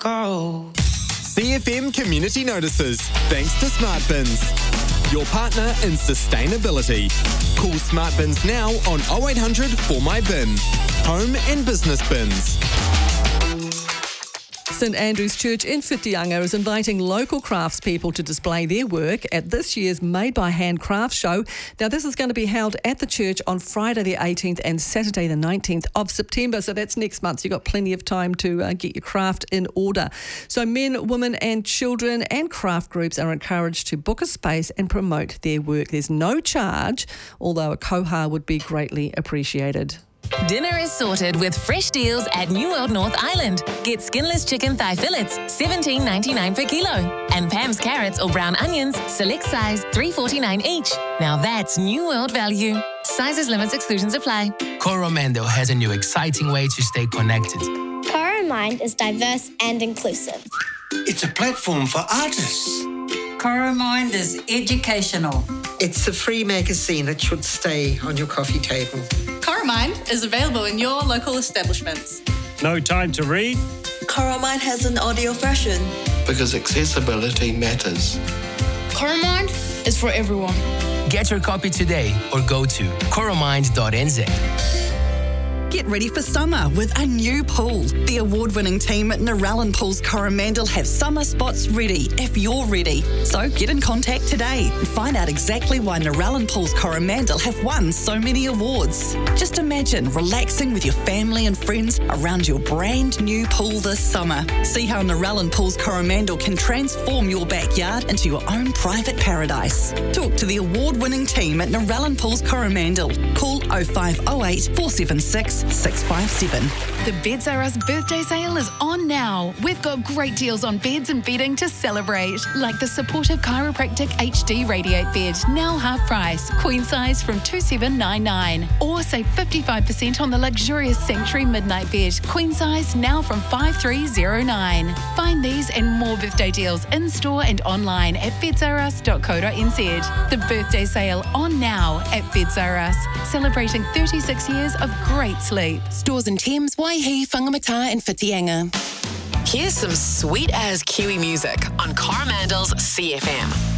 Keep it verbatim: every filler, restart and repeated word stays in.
go. C F M Community Notices, thanks to Smart Bins, your partner in sustainability. Call Smart Bins now on oh eight hundred four my bin. Home and business bins. St Andrew's Church in Whitianga is inviting local craftspeople to display their work at this year's Made by Hand craft show. Now, this is going to be held at the church on Friday the eighteenth and Saturday the nineteenth of September, so that's next month. You've got plenty of time to uh, get your craft in order. So men, women and children and craft groups are encouraged to book a space and promote their work. There's no charge, although a koha would be greatly appreciated. Dinner is sorted with fresh deals at New World North Island. Get skinless chicken thigh fillets, seventeen ninety-nine per kilo. And Pam's carrots or brown onions, select size, three forty-nine each. Now that's New World value. Sizes, limits, exclusions apply. Coromandel has a new exciting way to stay connected. Coromind is diverse and inclusive. It's a platform for artists. Coromind is educational. It's a free magazine that should stay on your coffee table. Coromind is available in your local establishments. No time to read? Coromind has an audio version. Because accessibility matters. Coromind is for everyone. Get your copy today or go to coromind dot n z. Get ready for summer with a new pool. The award-winning team at Narellan Pools Coromandel have summer spots ready if you're ready. So get in contact today and find out exactly why Narellan Pools Coromandel have won so many awards. Just imagine relaxing with your family and friends around your brand new pool this summer. See how Narellan Pools Coromandel can transform your backyard into your own private paradise. Talk to the award-winning team at Narellan Pools Coromandel. Call oh five oh eight, four seven six, six five seven. The Beds R Us birthday sale is on now. We've got great deals on beds and bedding to celebrate, like the supportive chiropractic H D Radiate bed, now half price, queen size from two seven nine nine. Or save fifty-five percent on the luxurious Sanctuary Midnight bed, queen size now from five three zero nine. Find these and more birthday deals in store and online at beds r us dot co dot n z. The birthday sale on now at Beds R Us, celebrating thirty-six years of great sleep. Stores in Thames, Waihi, Whangamata and Whitianga. Here's some sweet as Kiwi music on Coromandel's C F M.